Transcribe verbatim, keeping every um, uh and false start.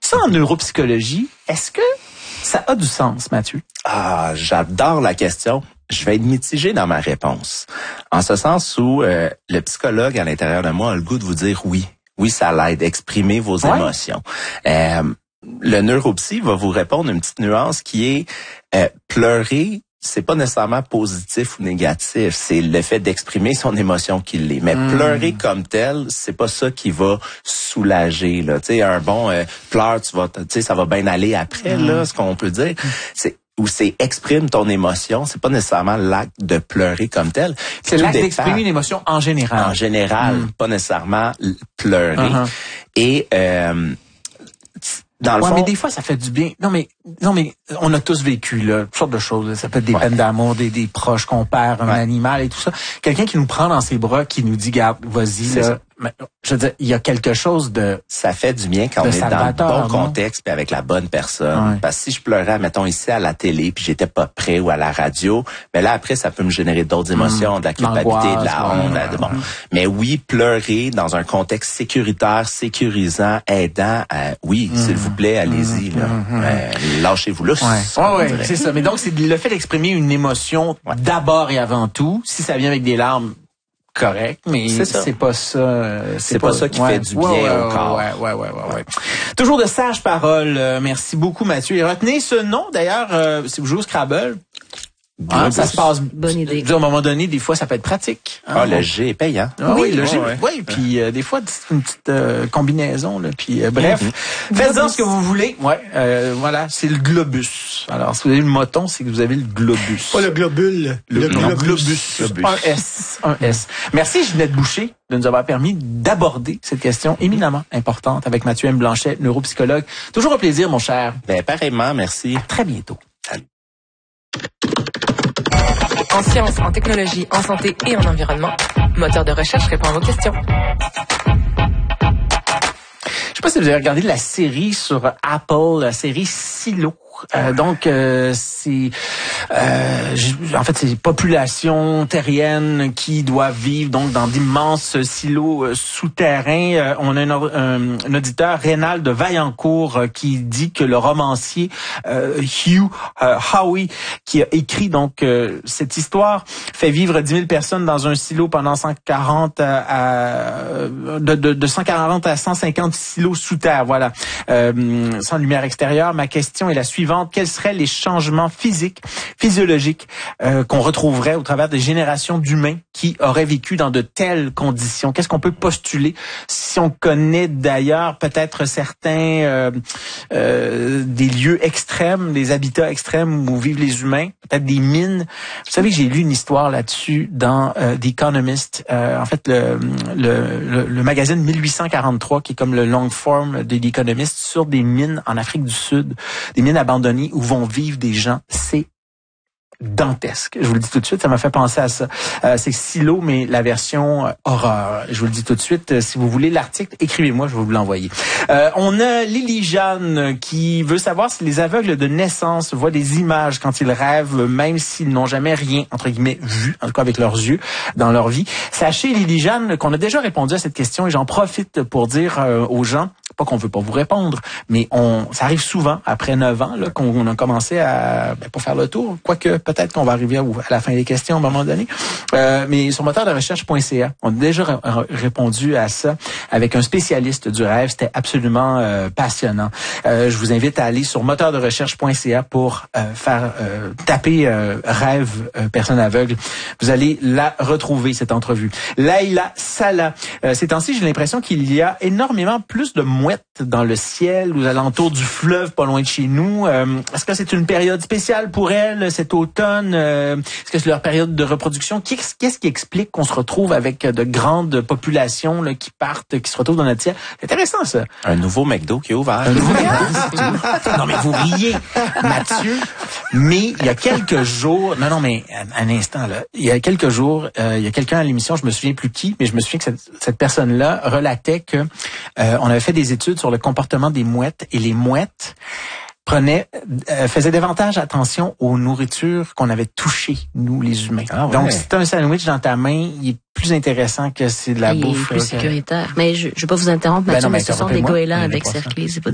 Ça, en neuropsychologie, est-ce que ça a du sens, Mathieu? Ah, j'adore la question. Je vais être mitigé dans ma réponse. En ce sens où euh, le psychologue à l'intérieur de moi a le goût de vous dire oui. Oui, ça l'aide. Exprimer vos ouais. émotions. Euh, le neuropsy va vous répondre une petite nuance qui est euh, pleurer. C'est pas nécessairement positif ou négatif, c'est le fait d'exprimer son émotion qui l'est. Mais mmh. pleurer comme tel, c'est pas ça qui va soulager là. Tu sais, un bon euh, pleure, tu vas, tu sais, ça va bien aller après mmh. là, ce qu'on peut dire. C'est ou c'est exprime ton émotion, c'est pas nécessairement l'acte de pleurer comme tel. Puis c'est l'acte d'exprimer une émotion en général. En général, mmh. pas nécessairement pleurer. Uh-huh. Et euh, dans le ouais, fond, mais des fois, ça fait du bien. Non, mais non, mais on a tous vécu là, toutes sortes de choses. Là. Ça peut être des ouais. peines d'amour, des, des proches qu'on perd, un ouais. animal et tout ça. Quelqu'un qui nous prend dans ses bras, qui nous dit, garde, vas-y. Là, mais, je veux dire, il y a quelque chose de... Ça fait du bien quand on est dans le bon contexte puis avec la bonne personne. Ouais. Parce que si je pleurais, mettons, ici à la télé puis j'étais pas prêt ou à la radio, mais là, après, ça peut me générer d'autres émotions, mmh. de la culpabilité, de la honte. Ouais. De, bon. Mmh. Mais oui, pleurer dans un contexte sécuritaire, sécurisant, aidant, euh, oui, mmh. s'il vous plaît, allez-y. Là. Mmh. Euh, lâchez-vous là. Ouais, ouais, ouais c'est ça. Mais donc, c'est le fait d'exprimer une émotion ouais. d'abord et avant tout. Si ça vient avec des larmes, correct, mais c'est, c'est pas ça. C'est, c'est pas, pas ça qui ouais, fait du bien ouais, au corps. Ouais, ouais, ouais, ouais, ouais. Toujours de sages paroles. Euh, merci beaucoup, Mathieu. Et retenez ce nom, d'ailleurs, euh, si vous jouez au Scrabble. Hein, ça se passe. Bonne idée. À un moment donné, des fois, ça peut être pratique. Hein, ah, bon. Le G est payant. Ah, oui, oui, le G. Ouais. Oui, puis euh, des fois, c'est une petite euh, combinaison. Là, puis euh, bref, mm-hmm. faites-en ce que vous voulez. Ouais, euh, voilà, c'est le globus. Alors, si vous avez le moton, c'est que vous avez le globus. Pas le globule. Le, le globus. globus. globus. Un S. Un S. Merci, Ginette Boucher, de nous avoir permis d'aborder cette question éminemment importante avec Mathieu M. Blanchet, neuropsychologue. Toujours un plaisir, mon cher. Ben, pareillement, merci. À très bientôt. Salut. En sciences, en technologie, en santé et en environnement, Moteur de recherche répond à vos questions. Je sais pas si vous avez regardé la série sur Apple, la série Silo. Euh, donc euh, c'est euh, en fait c'est population terrienne qui doit vivre donc dans d'immenses silos euh, souterrains. Euh, on a un, un, un auditeur, Rénal de Vaillancourt, euh, qui dit que le romancier euh, Hugh euh, Howey, qui a écrit donc euh, cette histoire, fait vivre dix mille personnes dans un silo pendant cent quarante à, à de, de, de cent quarante à cent cinquante silos sous terre. Voilà, euh, sans lumière extérieure. Ma question est la suivante. Quels seraient les changements physiques, physiologiques euh, qu'on retrouverait au travers des générations d'humains qui auraient vécu dans de telles conditions? Qu'est-ce qu'on peut postuler? Si on connaît d'ailleurs peut-être certains euh, euh, des lieux extrêmes, des habitats extrêmes où vivent les humains, peut-être des mines. Vous savez que j'ai lu une histoire là-dessus dans euh, The Economist, euh, en fait le, le, le, le magazine mille huit cent quarante-trois, qui est comme le long form de The Economist, sur des mines en Afrique du Sud, des mines abandonnées où vont vivre des gens. C'est dantesque. Je vous le dis tout de suite, ça m'a fait penser à ça. Euh, c'est Silo, mais la version euh, horreur. Je vous le dis tout de suite. Euh, si vous voulez l'article, écrivez-moi, je vais vous l'envoyer. Euh, on a Lily Jeanne qui veut savoir si les aveugles de naissance voient des images quand ils rêvent, même s'ils n'ont jamais rien, entre guillemets, vu, en tout cas avec leurs yeux, dans leur vie. Sachez, Lily Jeanne, qu'on a déjà répondu à cette question et j'en profite pour dire euh, aux gens, pas qu'on veut pas vous répondre, mais on, ça arrive souvent, après neuf ans, là, qu'on a commencé à, ben, pas faire le tour, quoique peut-être qu'on va arriver à, à la fin des questions à un moment donné. Euh, mais sur moteur de recherche point c a, on a déjà r- répondu à ça avec un spécialiste du rêve. C'était absolument euh, passionnant. Euh, je vous invite à aller sur moteur de recherche point c a pour euh, faire euh, taper euh, rêve euh, personne aveugle. Vous allez la retrouver, cette entrevue. Laïla Salah. Euh, ces temps-ci, j'ai l'impression qu'il y a énormément plus de mouettes dans le ciel, aux alentours du fleuve, pas loin de chez nous. Euh, est-ce que c'est une période spéciale pour elles cet automne? Euh, est-ce que c'est leur période de reproduction? Qu'est-ce, qu'est-ce qui explique qu'on se retrouve avec de grandes populations là, qui partent, qui se retrouvent dans notre ciel? C'est intéressant, ça. Un nouveau McDo qui est ouvert. Un nouveau McDo. Non, mais vous riez, Mathieu. Mais il y a quelques jours... Non, non, mais un instant, là. Il y a quelques jours, euh, il y a quelqu'un à l'émission, je me souviens plus qui, mais je me souviens que cette, cette personne-là relatait que euh, on avait fait des études sur le comportement des mouettes et les mouettes prenaient, euh, faisaient davantage attention aux nourritures qu'on avait touchées, nous, les humains. Ah ouais. Donc, si t'as un sandwich dans ta main, il est plus intéressant que c'est de la il bouffe. Il est plus sécuritaire. Mais je ne vais pas vous interrompre, Mathieu, ben non, mais, mais ce sont des goélands avec cerclés. C'est pas